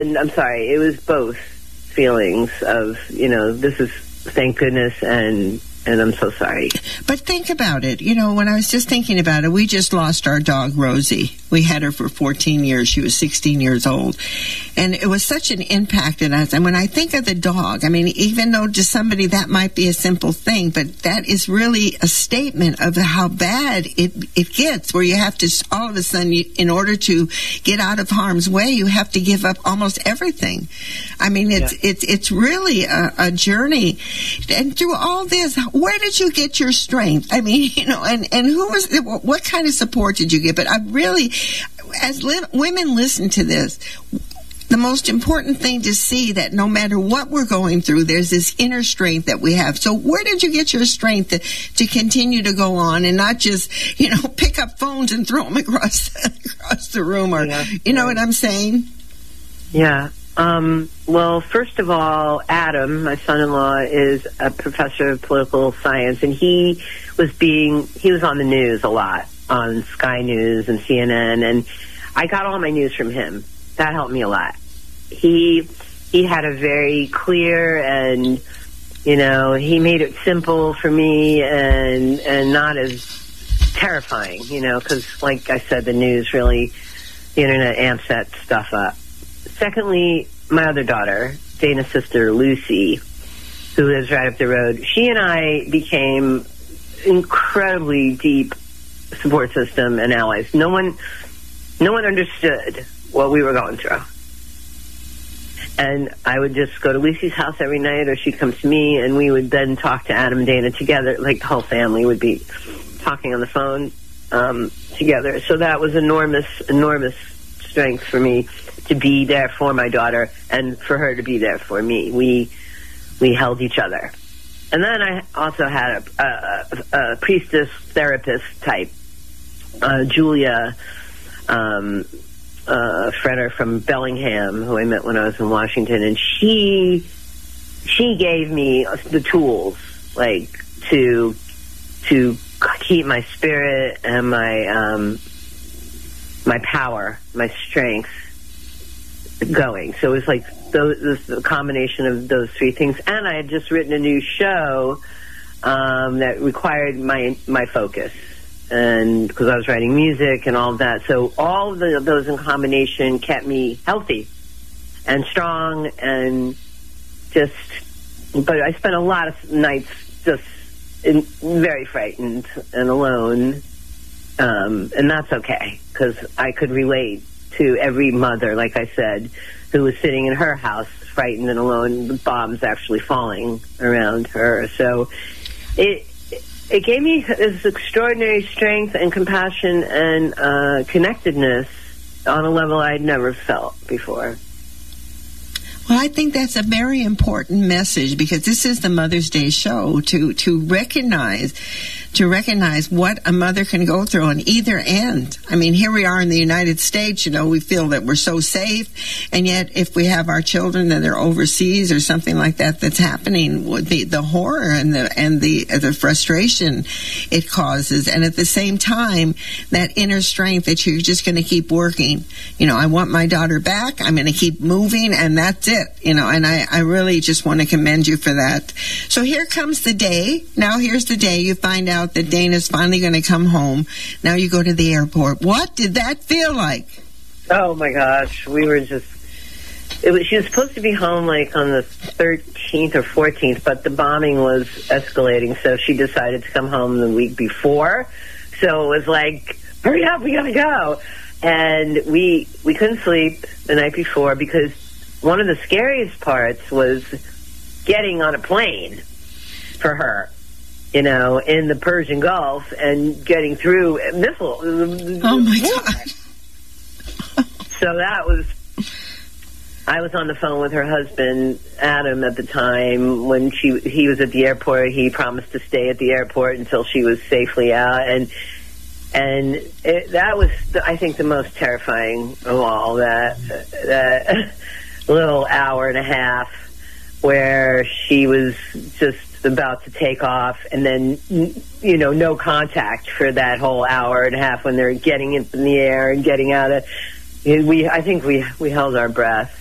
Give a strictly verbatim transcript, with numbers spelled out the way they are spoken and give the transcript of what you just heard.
And I'm sorry, it was both feelings of, you know, this is thank goodness, and and I'm so sorry. But think about it. You know, when I was just thinking about it, we just lost our dog, Rosie. We had her for fourteen years. She was sixteen years old. And it was such an impact on us. And when I think of the dog, I mean, even though to somebody that might be a simple thing, but that is really a statement of how bad it, it gets, where you have to, all of a sudden, you, in order to get out of harm's way, you have to give up almost everything. I mean, it's, yeah. it's, it's really a, a journey. And through all this, where did you get your strength? I mean, you know, and, and who was, what kind of support did you get? But I really, as li- women listen to this, the most important thing to see that no matter what we're going through, there's this inner strength that we have. So where did you get your strength to, to continue to go on and not just, you know, pick up phones and throw them across, across the room, or, yeah, you know, right. what I'm saying? Yeah. Um, well, first of all, Adam, my son-in-law, is a professor of political science, and he was being, he was on the news a lot, on Sky News and C N N, and I got all my news from him. That helped me a lot. He, he had a very clear and, you know, he made it simple for me and, and not as terrifying, you know, because, like I said, the news really, the internet amps that stuff up. Secondly, my other daughter, Dana's sister, Lucy, who lives right up the road, she and I became incredibly deep support system and allies. No one, no one understood what we were going through. And I would just go to Lucy's house every night, or she'd come to me, and we would then talk to Adam and Dana together. Like, the whole family would be talking on the phone um, together. So that was enormous, enormous strength for me to be there for my daughter and for her to be there for me. We we held each other. And then I also had a, a, a priestess therapist type, uh, Julia um, uh, Freder from Bellingham, who I met when I was in Washington, and she she gave me the tools, like, to to keep my spirit and my um, my power, my strength going. So it was like those, the combination of those three things. And I had just written a new show um, that required my my focus, and because I was writing music and all of that. So all of the, those in combination kept me healthy and strong, and just, but I spent a lot of nights just in, very frightened and alone. Um, and that's okay, because I could relate to every mother, like I said, who was sitting in her house, frightened and alone, the bombs actually falling around her. So it it gave me this extraordinary strength and compassion and uh, connectedness on a level I'd never felt before. Well, I think that's a very important message, because this is the Mother's Day show, to to recognize to recognize what a mother can go through on either end. I mean, here we are in the United States, you know, we feel that we're so safe, and yet if we have our children and they're overseas or something like that that's happening, the the horror and the and the the frustration it causes, and at the same time, that inner strength that you're just going to keep working. You know, I want my daughter back, I'm going to keep moving, and that's it. You know, and I, I really just want to commend you for that. So here comes the day. Now here's the day you find out that Dana's finally going to come home. Now you go to the airport. What did that feel like? Oh my gosh, we were just, it was, she was supposed to be home like on the thirteenth or fourteenth, but the bombing was escalating, so she decided to come home the week before. So it was like, hurry up, we gotta go. And we we couldn't sleep the night before, because one of the scariest parts was getting on a plane for her, you know, in the Persian Gulf, and getting through missiles. Oh, my God. So that was, I was on the phone with her husband, Adam, at the time. When she he was at the airport, he promised to stay at the airport until she was safely out. And and it, that was, I think, the most terrifying of all, that that little hour and a half where she was just about to take off, and then, you know, no contact for that whole hour and a half when they're getting up in the air and getting out of, we, I think we, we held our breath.